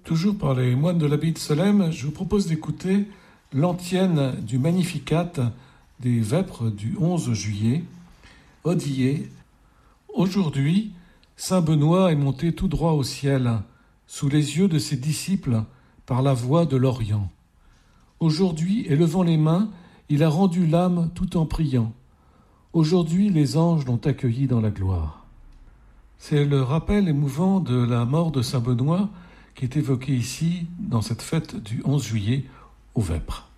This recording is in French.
Toujours par les moines de l'abbaye de Solesmes, je vous propose d'écouter l'antienne du Magnificat des Vêpres du 11 juillet, Odillé. Aujourd'hui, saint Benoît est monté tout droit au ciel, sous les yeux de ses disciples, par la voix de l'Orient. Aujourd'hui, élevant les mains, il a rendu l'âme tout en priant. Aujourd'hui, les anges l'ont accueilli dans la gloire. C'est le rappel émouvant de la mort de saint Benoît qui est évoqué ici dans cette fête du 11 juillet aux Vêpres.